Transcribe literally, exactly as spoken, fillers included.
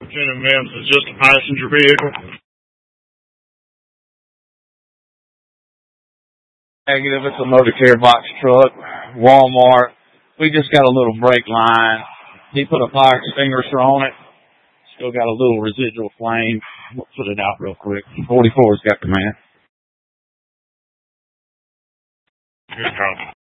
Lieutenant Mims is just a passenger vehicle. Negative, it's a motor care box truck, Walmart. We just got a little brake line. He put a fire extinguisher on it. Still got a little residual flame. We'll put it out real quick. forty-four's got command. Good copy.